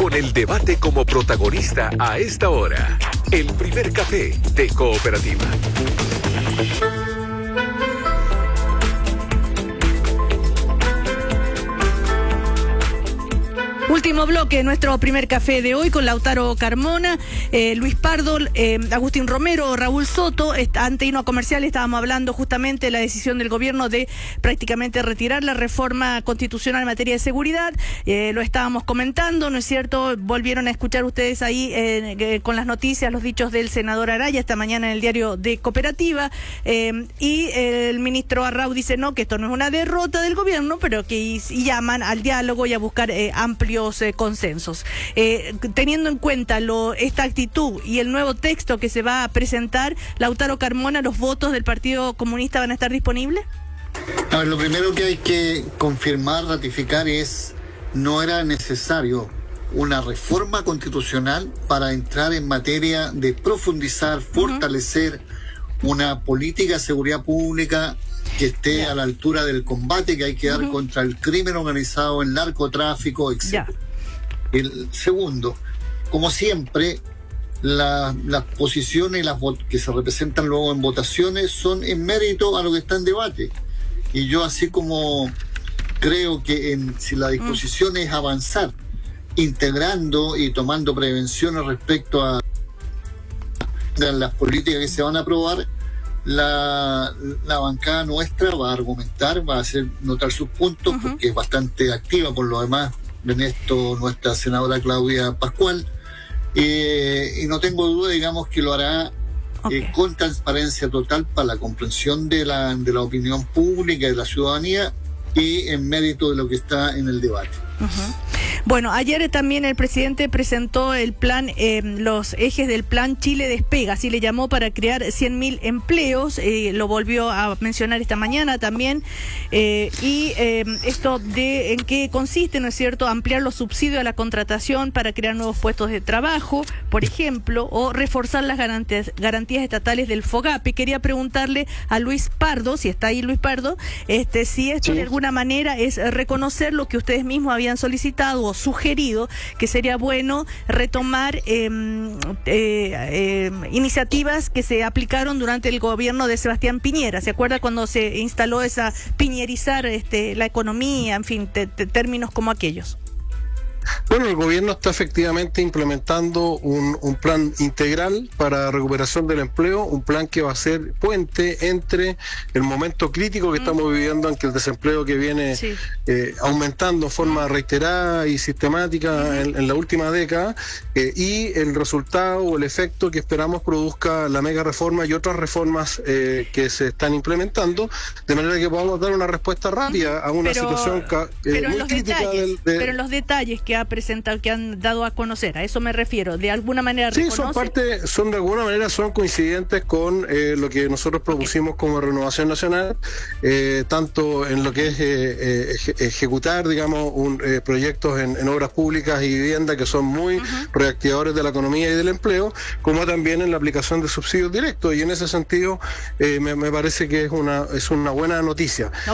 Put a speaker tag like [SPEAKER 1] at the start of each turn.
[SPEAKER 1] con el debate como protagonista a esta hora. El primer café de Cooperativa.
[SPEAKER 2] Último bloque, nuestro primer café de hoy con Lautaro Carmona, Luis Pardo, Agustín Romero, Raúl Soto. Ante irnos a comercial estábamos hablando justamente de la decisión del gobierno de prácticamente retirar la reforma constitucional en materia de seguridad. Lo estábamos comentando, ¿no es cierto? Volvieron a escuchar ustedes ahí con las noticias los dichos del senador Araya esta mañana en el diario de Cooperativa. Y el ministro Arrau dice no, que esto no es una derrota del gobierno, pero que y llaman al diálogo y a buscar amplios consensos. Teniendo en cuenta esta actitud y el nuevo texto que se va a presentar, Lautaro Carmona, ¿los votos del Partido Comunista van a estar disponibles?
[SPEAKER 3] A ver, lo primero que hay que confirmar, ratificar es: no era necesario una reforma constitucional para entrar en materia de profundizar, fortalecer una política de seguridad pública que esté a la altura del combate que hay que dar contra el crimen organizado, el narcotráfico, etc. El segundo, como siempre, las posiciones que se representan luego en votaciones son en mérito a lo que está en debate. Y yo, así como creo que si la disposición es avanzar, integrando y tomando prevenciones respecto a las políticas que se van a aprobar, la bancada nuestra va a argumentar, va a hacer notar sus puntos, porque es bastante activa. Por lo demás, en esto nuestra senadora Claudia Pascual, y no tengo duda, digamos, que lo hará con transparencia total para la comprensión de la opinión pública y de la ciudadanía, y en mérito de lo que está en el debate.
[SPEAKER 2] Bueno, ayer también el presidente presentó el plan, los ejes del plan Chile Despega, así le llamó, para crear 100.000 empleos. Lo volvió a mencionar esta mañana también. Esto en qué consiste, ¿no es cierto? Ampliar los subsidios a la contratación para crear nuevos puestos de trabajo, por ejemplo, o reforzar las garantías estatales del FOGAPE. Quería preguntarle a Luis Pardo, si está ahí Luis Pardo, si esto de alguna manera es reconocer lo que ustedes mismos habían solicitado o sugerido, que sería bueno retomar iniciativas que se aplicaron durante el gobierno de Sebastián Piñera. ¿Se acuerda cuando se instaló esa piñerizar la economía, en fin, términos como aquellos?
[SPEAKER 4] Bueno, el gobierno está efectivamente implementando un plan integral para recuperación del empleo, un plan que va a ser puente entre el momento crítico que estamos viviendo, en que el desempleo que viene aumentando en forma reiterada y sistemática en la última década, y el resultado o el efecto que esperamos produzca la mega reforma y otras reformas que se están implementando, de manera que podamos dar una respuesta rápida a una situación muy crítica.
[SPEAKER 2] Pero en los detalles que ha presentado, que han dado a conocer, a eso me refiero, de alguna manera reconoce.
[SPEAKER 4] Sí, de alguna manera son coincidentes con lo que nosotros propusimos como Renovación Nacional, tanto en lo que es ejecutar, digamos, proyectos en obras públicas y vivienda que son muy reactivadores de la economía y del empleo, como también en la aplicación de subsidios directos, y en ese sentido me parece que es una buena noticia.